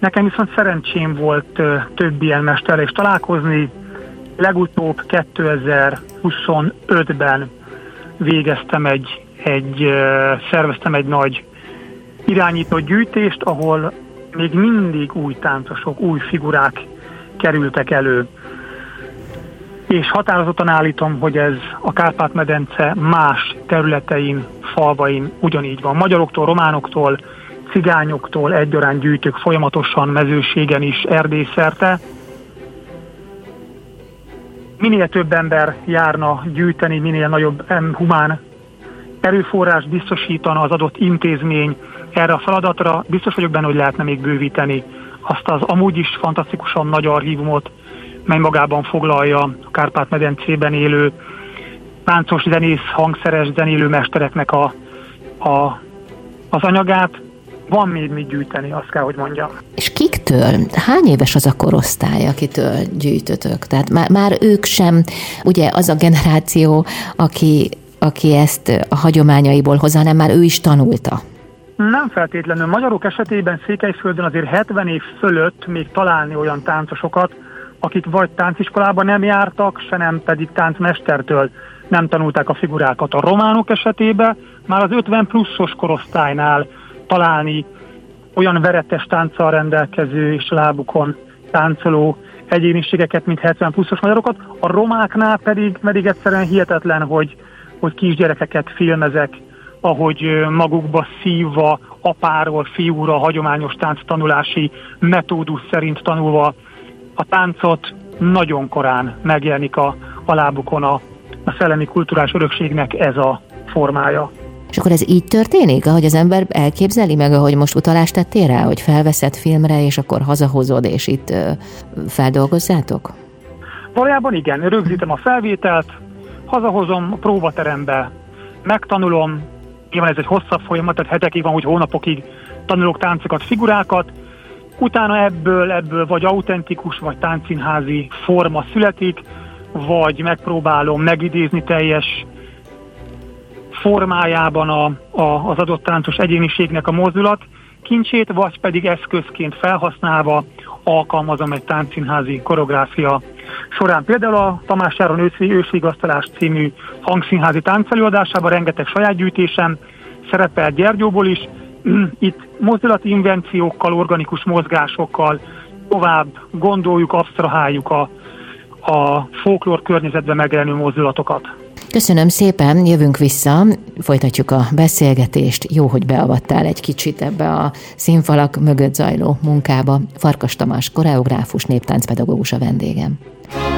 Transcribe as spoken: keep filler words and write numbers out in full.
Nekem viszont szerencsém volt több ilyen mesterrel is találkozni. Legutóbb kétezer-huszonötben végeztem egy, egy, szerveztem egy nagy irányított gyűjtést, ahol még mindig új táncosok, új figurák kerültek elő. És határozottan állítom, hogy ez a Kárpát-medence más területein, falvain ugyanígy van. Magyaroktól, románoktól, cigányoktól egyaránt gyűjtők folyamatosan mezőségen is, Erdély-szerte. Minél több ember járna gyűjteni, minél nagyobb humán erőforrás biztosítana az adott intézmény erre a feladatra, biztos vagyok benne, hogy lehetne még bővíteni azt az amúgy is fantasztikusan nagy archívumot, mely magában foglalja a Kárpát-medencében élő táncos, zenész, hangszeres, zenélő mestereknek a, a, az anyagát. Van még mit gyűjteni, azt kell, hogy mondjam. És kiktől? Hány éves az a korosztály, akitől gyűjtötök? Tehát már, már ők sem, ugye az a generáció, aki, aki ezt a hagyományaiból hozza, hanem már ő is tanulta. Nem feltétlenül. Magyarok esetében Székelyföldön azért hetven év fölött még találni olyan táncosokat, akik vagy tánciskolában nem jártak, se nem pedig táncmestertől nem tanulták a figurákat. A románok esetében már az ötven pluszos korosztálynál találni olyan veretes tánccal rendelkező és lábukon táncoló egyéniségeket, mint hetven pluszos magyarokat. A romáknál pedig, pedig egyszerűen hihetetlen, hogy, hogy kisgyerekeket filmezek, ahogy magukba szívva, apáról, fiúra, hagyományos tánctanulási metódus szerint tanulva a táncot nagyon korán megjelenik a, a lábukon a, a szellemi kulturális örökségnek ez a formája. És akkor ez így történik, ahogy az ember elképzeli meg, ahogy most utalást tettél rá, hogy felveszed filmre, és akkor hazahozod, és itt ö, feldolgozzátok? Valójában igen, rögzítem a felvételt, hazahozom a próbaterembe, megtanulom, nyilván ez egy hosszabb folyamat, tehát hetekig van, hogy hónapokig tanulok táncokat, figurákat, utána ebből, ebből vagy autentikus, vagy táncszínházi forma születik, vagy megpróbálom megidézni teljes formájában a, a, az adott táncos egyéniségnek a mozdulat kincsét, vagy pedig eszközként felhasználva alkalmazom egy táncszínházi koreográfia során. Például a Tamás Sáron őszi ősvigasztalás című hangszínházi táncelőadásában rengeteg saját gyűjtésem szerepel Gyergyóból is. Itt mozdulati invenciókkal, organikus mozgásokkal tovább gondoljuk, absztraháljuk a, a folklór környezetben megjelenő mozdulatokat. Köszönöm szépen, jövünk vissza, folytatjuk a beszélgetést. Jó, hogy beavattál egy kicsit ebbe a színfalak mögött zajló munkába. Farkas Tamás koreográfus, néptáncpedagógus a vendégem.